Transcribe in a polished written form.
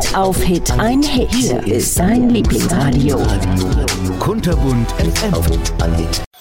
Hit auf Hit ein Hit. Hier ist sein Lieblingsradio. Kunterbunt FM.